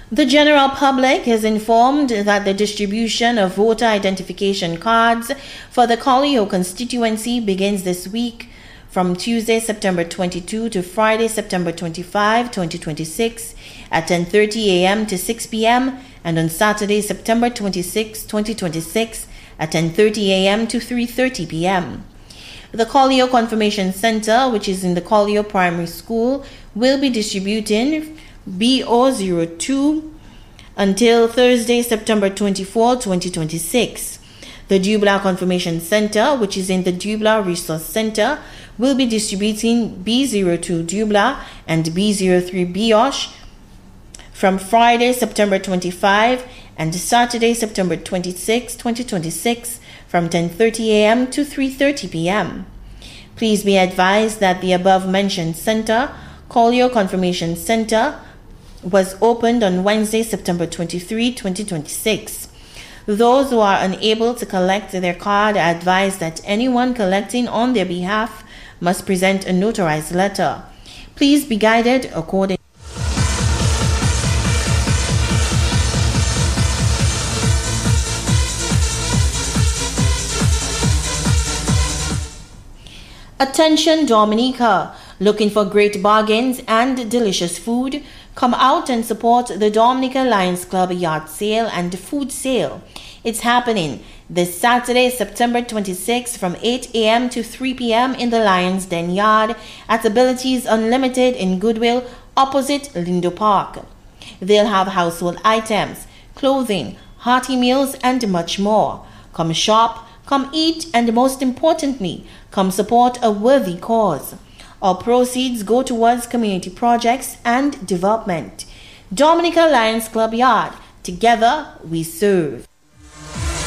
The general public is informed that the distribution of voter identification cards for the Collioure constituency begins this week from Tuesday, September 22 to Friday, September 25, 2026 at 10:30 a.m. to 6 p.m. and on Saturday, September 26, 2026 at 10:30 a.m. to 3:30 p.m. The Collioure Confirmation Center, which is in the Collioure Primary School, will be distributing BO02 until Thursday, September 24, 2026. The Dubla Confirmation Center, which is in the Dubla Resource Center, will be distributing B02 Dubla and B03 Bioche from Friday, September 25 and Saturday, September 26, 2026 from 10:30 a.m. to 3:30 p.m. Please be advised that the above-mentioned center, Collioure Confirmation Center, was opened on Wednesday, September 23, 2026. Those who are unable to collect their card are advised that anyone collecting on their behalf must present a notarized letter. Please be guided accordingly. Attention Dominica, looking for great bargains and delicious food? Come out and support the Dominica Lions Club yard sale and food sale. It's happening this Saturday, September 26 from 8 a.m. to 3 p.m. in the Lions Den Yard at Abilities Unlimited in Goodwill opposite Lindo Park. They'll have household items, clothing, hearty meals and much more. Come shop, come eat, and most importantly, come support a worthy cause. All proceeds go towards community projects and development. Dominica Lions Club Yard. Together we serve.